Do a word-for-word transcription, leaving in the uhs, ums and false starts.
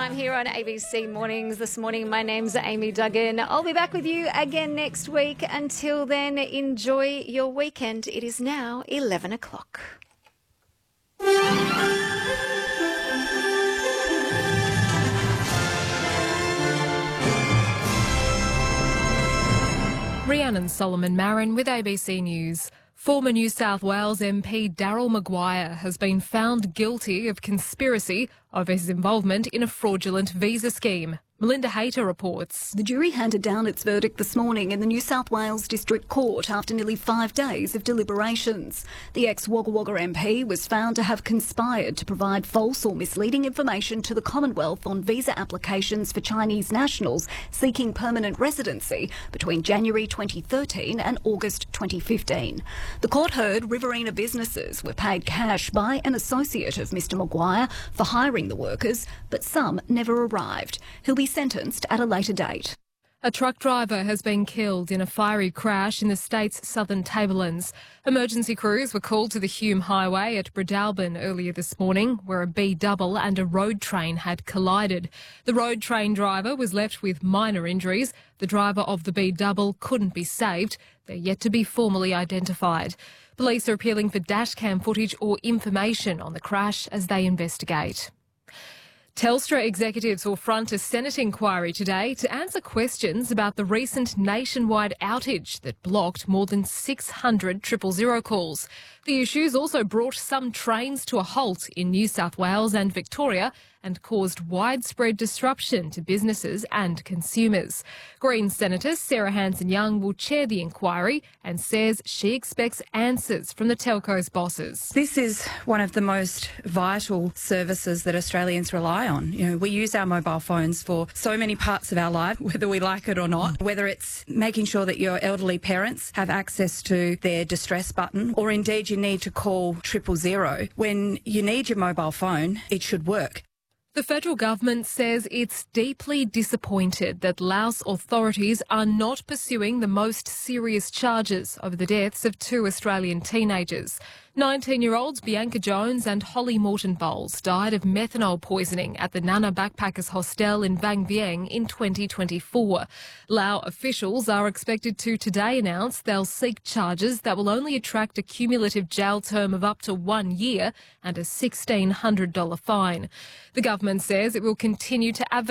time here on A B C Mornings. This morning, my name's Amy Duggan. I'll be back with you again next week. Until then, enjoy your weekend. It is now eleven o'clock. Rhiannon Solomon Marin with A B C News. Former New South Wales M P Daryl Maguire has been found guilty of conspiracy over his involvement in a fraudulent visa scheme. Melinda Hayter reports. The jury handed down its verdict this morning in the New South Wales District Court after nearly five days of deliberations. The ex-Wagga Wagga M P was found to have conspired to provide false or misleading information to the Commonwealth on visa applications for Chinese nationals seeking permanent residency between January twenty thirteen and August twenty fifteen. The court heard Riverina businesses were paid cash by an associate of Mr Maguire for hiring the workers, but some never arrived. He'll be sentenced at a later date. A truck driver has been killed in a fiery crash in the state's southern tablelands. Emergency crews were called to the Hume Highway at Bredalbin earlier this morning, where a B-double and a road train had collided. The road train driver was left with minor injuries. The driver of the B-double couldn't be saved. They're yet to be formally identified. Police are appealing for dashcam footage or information on the crash as they investigate. Telstra executives will front a Senate inquiry today to answer questions about the recent nationwide outage that blocked more than six hundred triple zero calls. The issues also brought some trains to a halt in New South Wales and Victoria and caused widespread disruption to businesses and consumers. Greens Senator Sarah Hanson-Young will chair the inquiry and says she expects answers from the telco's bosses. This is one of the most vital services that Australians rely on. You know, we use our mobile phones for so many parts of our life, whether we like it or not, whether it's making sure that your elderly parents have access to their distress button, or indeed you need to call triple zero. When you need your mobile phone, it should work. The federal government says it's deeply disappointed that Laos authorities are not pursuing the most serious charges over the deaths of two Australian teenagers. nineteen-year-olds Bianca Jones and Holly Morton Bowles died of methanol poisoning at the Nana Backpackers Hostel in Vang Vieng in twenty twenty-four. Lao officials are expected to today announce they'll seek charges that will only attract a cumulative jail term of up to one year and a sixteen hundred dollars fine. The government says it will continue to advocate